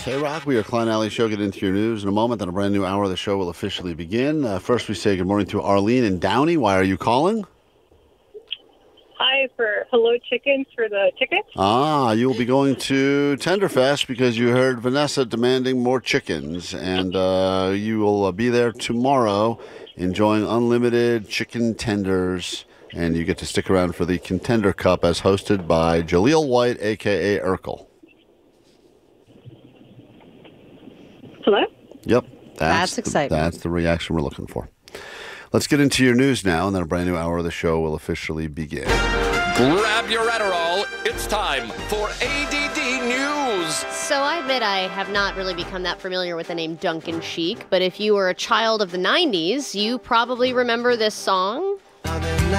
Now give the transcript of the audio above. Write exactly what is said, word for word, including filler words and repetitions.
Hey, Rock, we are Klein Alley Show. Get into your news in a moment. Then a brand new hour of the show will officially begin. Uh, first, we say good morning to Arlene in Downey. Why are you calling? Hi, for Hello Chickens for the tickets. Ah, you will be going to Tenderfest because you heard Vanessa demanding more chickens. And uh, you will uh, be there tomorrow enjoying unlimited chicken tenders. And you get to stick around for the Contender Cup as hosted by Jaleel White, a k a. Urkel. Hello? Yep. That's, That's the, exciting. That's the reaction we're looking for. Let's get into your news now, and then a brand new hour of the show will officially begin. Grab your Adderall. It's time for A D D News. So I admit I have not really become that familiar with the name Duncan Sheik, but if you were a child of the nineties, you probably remember this song.